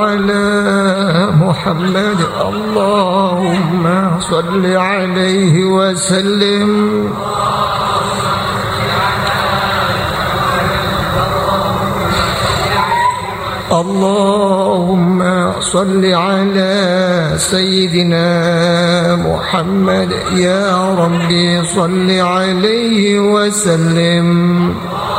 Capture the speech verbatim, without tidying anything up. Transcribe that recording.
على محمد اللهم صل عليه وسلم. اللهم صل على سيدنا محمد يا ربي صل عليه وسلم.